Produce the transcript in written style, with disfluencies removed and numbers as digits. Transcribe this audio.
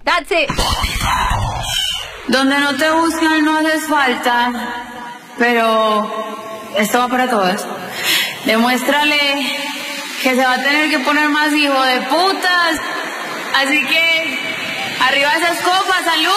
That's it. Donde no te buscan no haces falta, pero esto va para todas. Demuéstrale que se va a tener que poner más hijo de putas. Así que, arriba esas copas, salud.